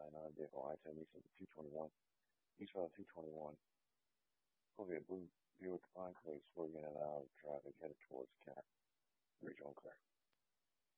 2009 vehicle, I-10 Nissan 221, eastbound 221. Will be a blue Buick Enclave swerving in and out of traffic headed towards Cat. Regional clear.